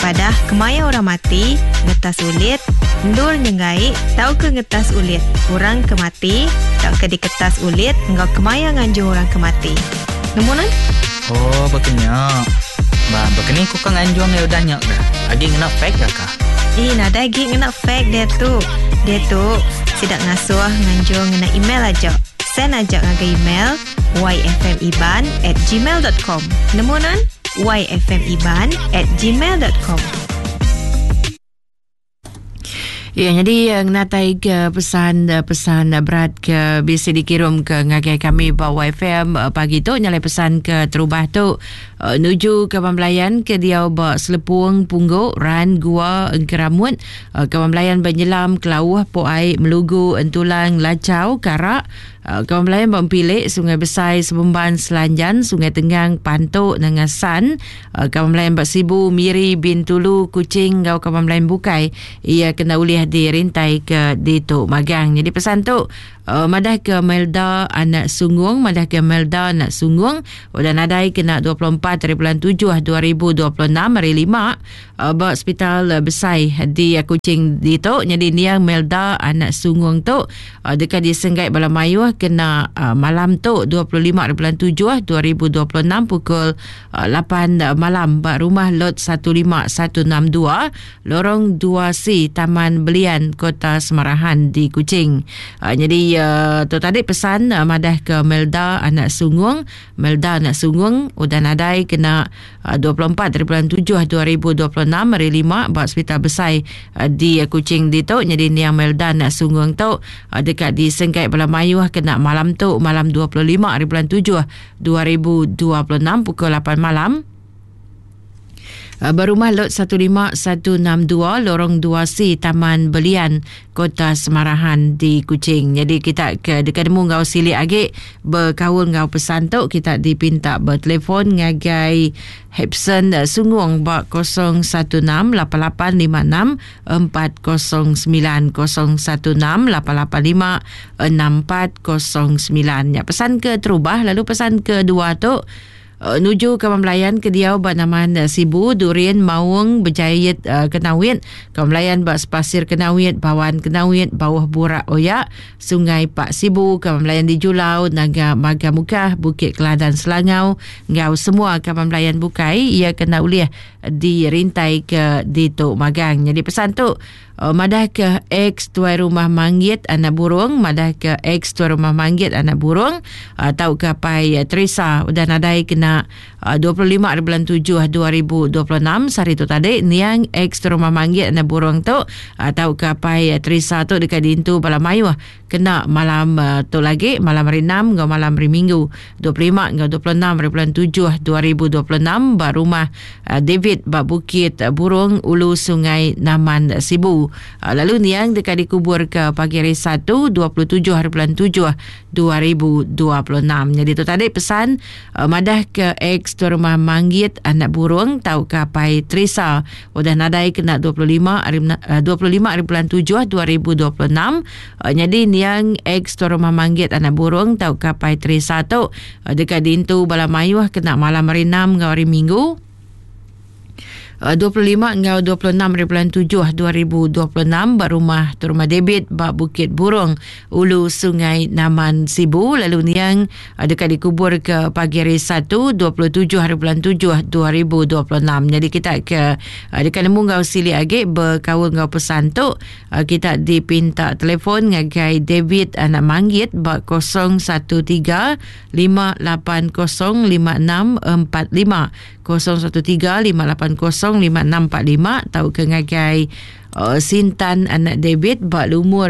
Padah kemaya orang mati, ngetas ulit, ndur nyengai, tau ke ngetas ulit. Orang kemati, tau ke diketas ulit, engkau kemaya nganjung orang kemati. Nemunan? Oh, berkenyak. Berkeni ku kan nganjung ya udah nyak dah. Agi ngena fake dah kah? Nada lagi ngena fake dia tu. Dia tu sidak ngasuh nganjung ngena email aja. Send aja ngaga email yfmiban@gmail.com. Nemunan? yfmiban@gmail.com. Ya, jadi natai ke pesan berat ke bisa dikirim ke ngagai kami bawa FM pagi tu nyalai pesan ke terubah tu nuju ke pembelayan ke dia bawa selepung pungguk ran gua engkeramut ke pembelayan penyelam kelauh poai melugu entulang lacau karak kawan Melayan Bampilik, Sungai Besar, Sebemban, Selanjan, Sungai Tenggang, Pantuk, Nengasan, kawan Melayan Baksibu, Miri, Bintulu, Kuching, kawan Melayan Bukai, ia kena ulih dirintai ke di Tok Magang. Jadi pesan tu madah ke Melda anak Sunggung, madah ke Melda anak Sunggung, dan adai kena 24/7/2026 hari 5 bak hospital besar di Kuching di Tok. Jadi niang Melda anak Sunggung tu dekat di Senggai Balamayu kena malam tu 25/7/2026 pukul 8 malam bak rumah lot 15162 lorong 2C Taman Belian Kota Semarahan di Kuching. Jadi tu tadi pesan madah ke Melda anak Sunggung, Melda anak Sunggung udah nadai kena 24/7/2026 hari 5 bak hospital besar di Kuching di tu. Jadi ni yang Melda anak Sunggung tu dekat di Sengkai Balamayu kena malam tu malam 25/7/2026 pukul 8 malam berumah lot 15162 lorong 2C Taman Belian Kota Semarahan di Kuching. Jadi kita ke dekat demu ngau silik agik berkawul ngau pesan tu kita dipinta bertelefon ngagai Hepson Sunggung bak 016-8856-409 ya pesan ke terubah. Lalu pesan kedua tu nuju ke Melayan ke Diau Banaman Sibu Durian Maung Berjayat Kenawit ke Melayan bak Pasir Kenawit Bawan Kenawit Bawah Burak Oyak Sungai Pak Sibu ke Melayan di Julau Naga Maga Mukah Bukit Keladan Selangau ngau semua ke Melayan Bukai ia kena uliah di rintai ke di Tok Magang. Jadi pesan tu madah ke ex tuai rumah manggit anak burung, madah ke ex tuai rumah manggit anak burung tau ke pai Teresa udah nadai kena 25/7/2026 sehari tu tadi niang ex tuai rumah manggit anak burung tu tau ke pai Teresa tu dekat dintu Balamayu kena malam tu lagi malam hari 6 ngau malam hari Minggu 25 ngau 26/7/2026 bar rumah David bak Bukit Burung Ulu Sungai Naman Sibu. Lalu niang dekat dikubur ke pagi hari 1 27/7/2026. Jadi tu tadi pesan madah ke ex tu rumah manggit anak burung tau ke pai Teresa udah nadai kena 25/7/2026. Jadi niang ex tu rumah manggit anak burung tau ke pai Teresa tu dekat dintu Balamayu kena malam hari 6 ngau hari Minggu 25 ngau 26/7/2026 berumah tu rumah David bak Bukit Burung Ulu Sungai Naman Sibu. Lalu niang dekat dikubur ke pagi hari 1 27/7/2026. Jadi kita ke dekat nemu ngau sili agik berkawal ngau pesan tu kita dipinta telefon ngagai David anak manggit bak 013-580-5645 013-580-5645 tahu ke ngagai Sintan anak David bak lumur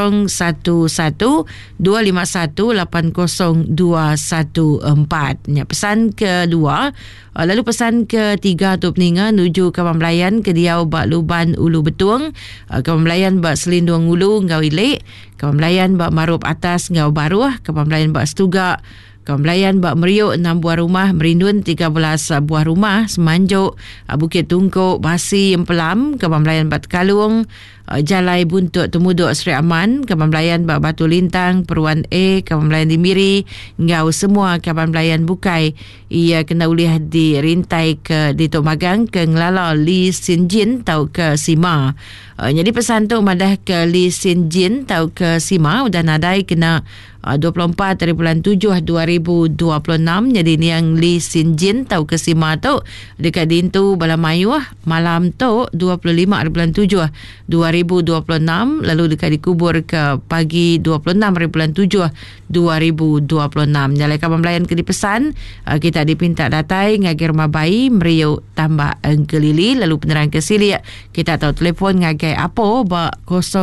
011251802114. Ya, pesan kedua. Lalu pesan ketiga tu peninga nuju ke Melayan ke Diau bak Luban Ulu Betung, ke Melayan bak Selindung Ulu ngau Ilik, ke Melayan bak Marup Atas ngau Baruh, ke Melayan bak Setugak Kamalayan Bak Meriuk 6 buah rumah, Merindun 13 buah rumah, Semanjuk, Bukit Tungkuk, Basi, Empelam, Kamalayan Bak Tekalung, Jalai Buntut Temuduk Seri Aman, Kamalayan Bak Batu Lintang, Peruan A, Kamalayan Dimiri, Ngau semua Kamalayan Bukai. Ia kena uliah dirintai ke di Tok Magang ke Ngelala Li Sin Jin tau ke Sima. Jadi pesan tu madah ke Li Sin Jin tau ke Sima udah nadai kena 24 dari bulan 7 2026. Jadi ni yang Li Sin Jin tau ke Sima tu dekat Dintu Balamayu malam tu 25 dari bulan 7 2026, lalu dekat dikubur ke pagi 26 dari bulan 7 2026. Jalai kawan melayan ke dipesan kita dipinta datai ngagai rumah bayi Meriuk tambah Engkelili, lalu penerang ke Silia kita tahu telefon ngagai apa ba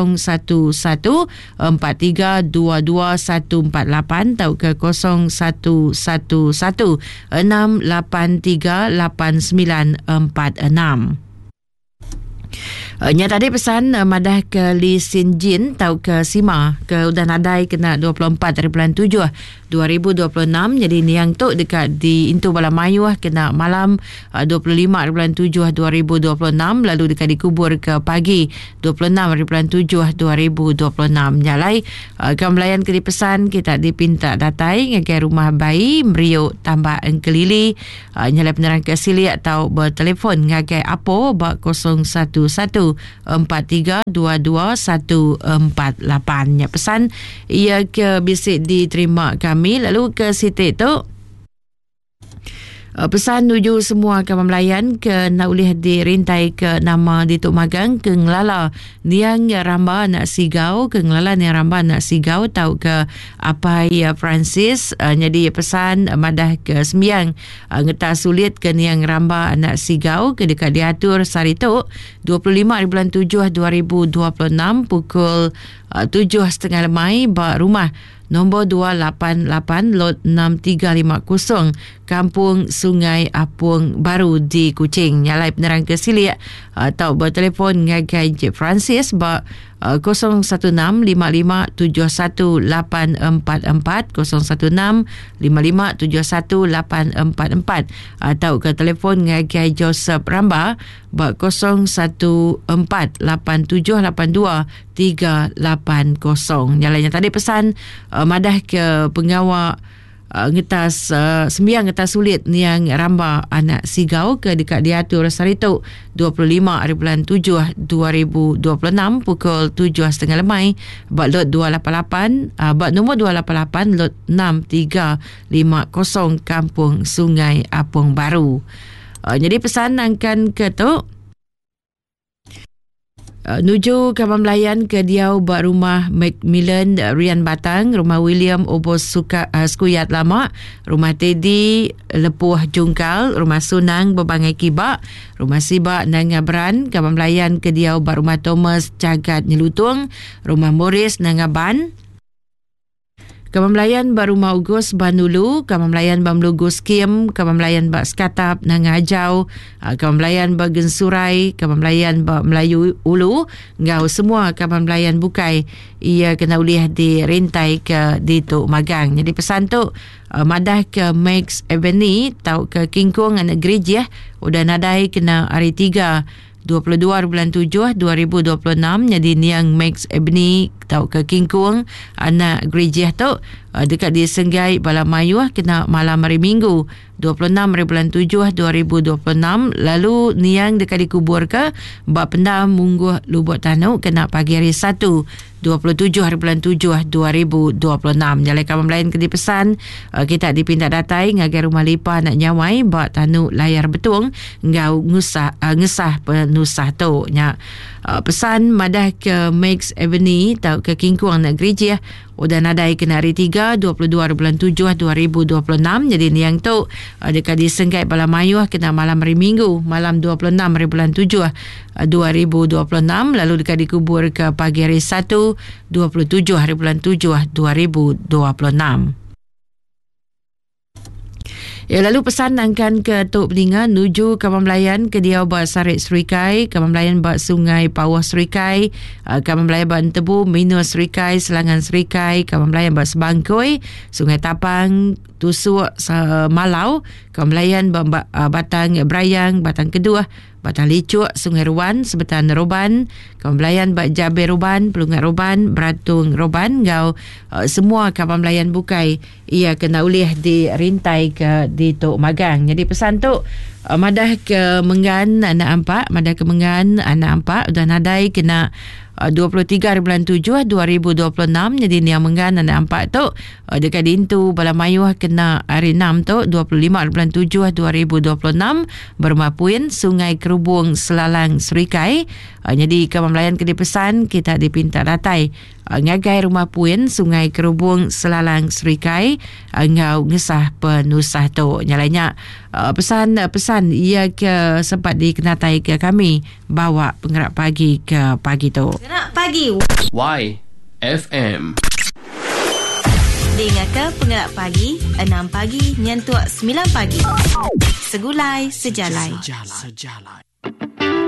0114322148 tau ke 0111683896. Nya tadi pesan madah ke Li Sin Jin tau ke Sima ke udah nadai kena 24 dari bulan 7 2026. Jadi ni yang tu dekat di Intu Balamayu kena malam 25 dari bulan 7 2026, lalu dekat dikubur ke pagi 26 dari bulan 7 2026. Nyalai kamlayan ke dipesan kita dipinta datai ngagai rumah bayi Meriuk tambah Engkelili. Nyalai penerang ke Sili atau bertelefon ngagai apa ba 0114322148. Ya pesan ia ke bisik diterima kami, lalu ke Siti tu pesan nuju semua kawan melayan ke nak ulih dirintai ke nama di Tok Magang ke Ngelala Niang Ramba Nak Sigau, ke Ngelala Niang Ramba Nak Sigau tau ke Apai Francis. Jadi pesan madah ke sembiang ngeta sulit ke Niang Ramba Nak Sigau ke dekat diatur Saritok 25 di bulan 7 2026 pukul 7.30 lemai bak rumah nombor 288 lot 6350 Kampung Sungai Apung Baru di Kuching. Nyalai penerang ke Silia atau bertelefon ngagai Encik Francis ba 01655718444 01655718444 atau ke telefon ngagai Joseph Ramba ba 0148782380. Nyalainya tadi pesan madah ke pengawal ngetas sembiang ngetas sulit Niang Ramba Anak Sigau ke dekat diatur Saritok 25 hari bulan 7 2026 pukul 7.30 lemai bat lot 288 bat nombor 288 lot 6350 Kampung Sungai Apung Baru. Jadi pesan angkan ke tu nuju kawan melayan ke Diau bak rumah Macmillan Rian Batang, rumah William Obos Skuyat Lama, rumah Teddy Lepuh Jungkal, rumah Sunang Berbangai Kibak, rumah Sibak Nangabran. Kawan melayan ke Diau bak rumah Thomas Cagat Nyelutung, rumah Morris Nangaban. Kawan melayan bak rumah Ugus Banulu, kawan melayan bak Melugus Kim, kawan melayan bak Skatap Nangajau, kawan melayan bak Gensurai, kawan melayan bak Melayu Ulu. Ngau semua kawan melayan bukai ia kena uliah dirintai ke di Tok Magang. Jadi pesan tu madah ke Max Avenue tau ke Kingkong anak gereja udah nadai kena hari 22 bulan 7 2026. Jadi Niang Max Ebni tau ke Kingkong anak gereja tu dekat di Senggai Balamayu kena malam hari Minggu 26 bulan 7 2026. Lalu Niang dekat dikubur ke bak pendam Mungguh Lubuk Tanuk kena pagi hari 1 27 hari bulan 7 2026. Jalai kawan lain ke dipesan kita dipindah datai ngagai rumah lipa nak nyawai bak Tanuk layar betung ngau ngesah penusah tu nya. Pesan madah ke Max Avenue tau ke Kingkuang nak gereja udah nadai kena hari 3 22 bulan 7 2026. Jadi ni yang tu dekat di Senggai Balamayu kena malam hari Minggu malam 26 hari bulan 7 2026. Lalu dekat dikubur ke pagi hari 1 27 hari bulan 7 2026. Ya, lalu pesan angkan ke Tok Peninga nuju kawan melayan ke Diau bak Sarit Serikai, kawan melayan bak Sungai Pawah Serikai, kawan melayan bak Tebu Minus Serikai, Selangan Serikai, kawan melayan bak Sebangkoi, Sungai Tapang, tusuk malau, Kemelayan Batang Berayang, Batang Keduh, Batang Licuk, Sungai Ruban, Sebetan Roban, Kemelayan Jabe Roban, Pelungat Roban, Beratung Roban, Gau semua kapal melayan bukai ia kena ulih dirintai ke di Tok Magang. Jadi pesan tu madah ke Mengan anak ampak, madah ke Mengan anak ampak dan nadai kena 23 bulan 7 2026. Jadi ni yang Mengan anak ampak tu dekat Dintu Balamayuh kena hari 6 tu 25 bulan 7 2026 Bermapuin Sungai Kerubung Selalang Serikai. Jadi kapal melayan kena pesan kita dipinta datai ngagai Rumah Puin Sungai Kerubung Selalang Serikai ngau ngesah penusah tu nyalanya pesan ia ke sempat dikenatai ke kami bawa penggerak pagi ke pagi tu. Gerak pagi YFM. Dengarkan Penggerak Pagi 6 pagi nyentuak 9 pagi. Segulai sejalai.